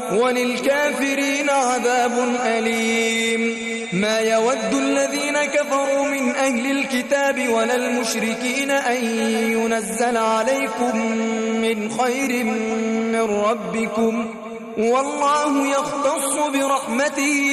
وللكافرين عذاب أليم. ما يود الذين كفروا من أهل الكتاب ولا المشركين أن ينزل عليكم من خير من ربكم، والله يختص برحمته